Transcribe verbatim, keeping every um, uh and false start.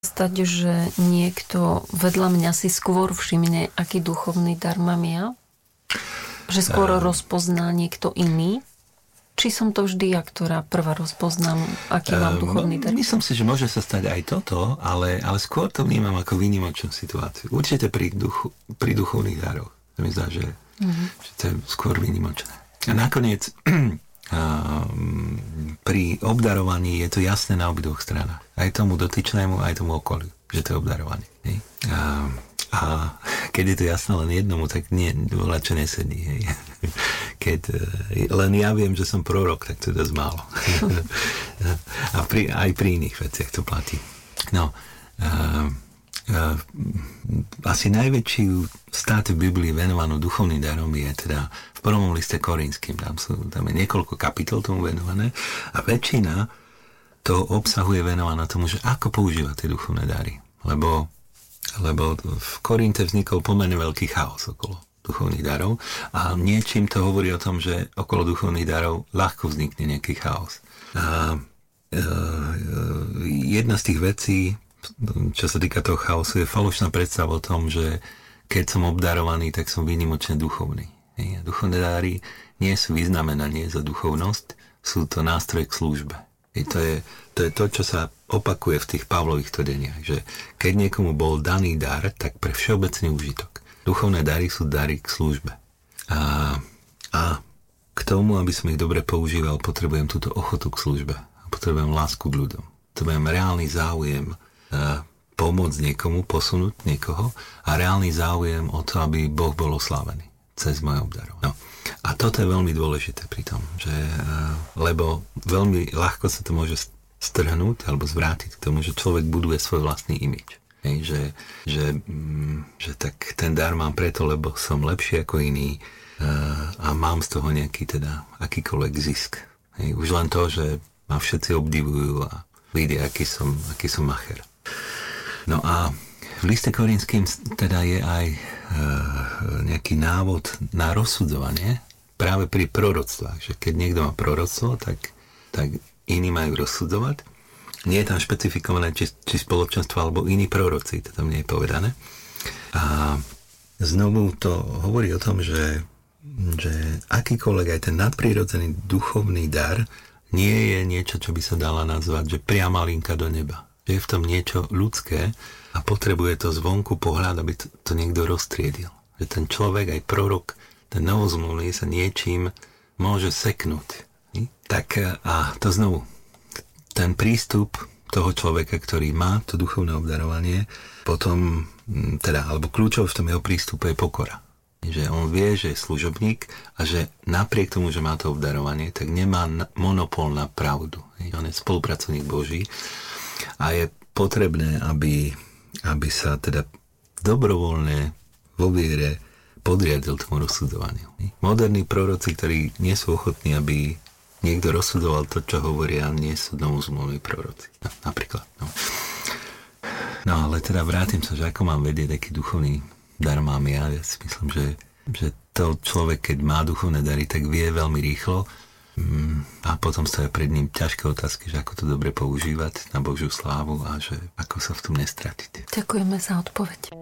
stať, že niekto vedľa mňa si skôr všimne, aký duchovný dar mám ja? Že skôr um, rozpozná niekto iný? Či som to vždy ja, ktorá prvá rozpoznám, aký um, mám duchovný dar? Myslím si, že môže sa stať aj toto, ale, ale skôr to vnímam ako výnimočnú situáciu. Určite pri, duchu, pri duchovných daroch. To mi zdá, že, uh-huh. že to je skôr výnimočné. A nakoniec pri obdarovaní je to jasné na obidvoch stranách. Aj tomu dotyčnému, aj tomu okoliu, že to je obdarovanie. A, a keď je to jasné len jednomu, tak nie, voľačo nesedí. Hej. Keď len ja viem, že som prorok, tak to je dosť málo. A pri, aj pri iných veciach to platí. No, a, a, asi najväčšiu stát v Biblii venovanú duchovným darom je teda v prvom liste Korinským, tam, sú, tam je niekoľko kapitol tomu venované a väčšina to obsahuje venovaná tomu, že ako používať tie duchovné dary. Lebo, lebo v Korinte vznikol pomerne veľký chaos okolo duchovných darov a niečím to hovorí o tom, že okolo duchovných darov ľahko vznikne nejaký chaos. A e, jedna z tých vecí, čo sa týka toho chaosu, je falošná predstava o tom, že keď som obdarovaný, tak som výnimočne duchovný. Duchovné dáry nie sú vyznamenanie za duchovnosť, sú to nástroj k službe. I to je, to je to, čo sa opakuje v tých Pavlových tvrdeniach, že keď niekomu bol daný dar, tak pre všeobecný užitok. Duchovné dary sú dary k službe. A, a k tomu, aby som ich dobre používal, potrebujem túto ochotu k službe. Potrebujem lásku k ľuďom. Potrebujem reálny záujem a, pomôcť niekomu, posunúť niekoho a reálny záujem o to, aby Boh bol oslávený cez moje obdarovanie. No. A toto je veľmi dôležité pri tom, že, lebo veľmi ľahko sa to môže strhnúť alebo zvrátiť k tomu, že človek buduje svoj vlastný imidž. Hej, že, že, že tak ten dar mám preto, lebo som lepší ako iný a mám z toho nejaký teda akýkoľvek zisk. Hej, už len to, že ma všetci obdivujú a vidia, aký som, aký som macher. No a v liste Korinským teda je aj e, nejaký návod na rozsudzovanie práve pri proroctvách, že keď niekto má proroctvo, tak, tak iní majú rozsudzovať. Nie je tam špecifikované, či, či spoločenstvo alebo iní proroci, to tam nie je povedané. A znovu to hovorí o tom, že, že akýkoľvek aj ten nadprirodzený duchovný dar nie je niečo, čo by sa dala nazvať, že priama linka do neba. Že je v tom niečo ľudské a potrebuje to zvonku pohľad, aby to, to niekto roztriedil. Že ten človek, aj prorok, ten novozmluvný sa niečím môže seknúť. Tak a to znovu, ten prístup toho človeka, ktorý má to duchovné obdarovanie, potom, teda, alebo kľúčov v tom jeho prístupe je pokora. Že on vie, že je služobník a že napriek tomu, že má to obdarovanie, tak nemá monopol na pravdu. On je spolupracovník Boží a je potrebné, aby, aby sa teda dobrovoľne vo viere podriadil tomu rozsudzovaniu. Moderní proroci, ktorí nie sú ochotní, aby niekto rozsudzoval to, čo hovoria, nie sú novozmluvní proroci. No, napríklad. No. no ale teda vrátim sa, že ako mám vedieť, aký duchovný dar mám ja. Ja si myslím, že, že to človek, keď má duchovné dary, tak vie veľmi rýchlo mm, a potom stoja pred ním ťažké otázky, že ako to dobre používať na Božiu slávu a že ako sa v tom nestratiť. Ďakujeme za odpoveď.